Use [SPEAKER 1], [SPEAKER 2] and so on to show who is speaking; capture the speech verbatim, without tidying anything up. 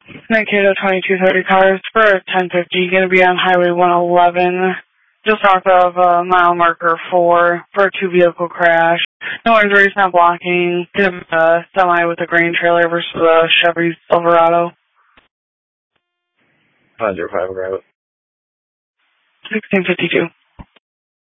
[SPEAKER 1] Mankato twenty-two thirty cars for ten fifty, going to be on Highway one eleven, just north of uh, mile marker four for a two-vehicle crash. No injuries, not blocking. Going to be a semi with a grain trailer versus a Chevy Silverado.
[SPEAKER 2] one oh five route.
[SPEAKER 1] sixteen fifty-two.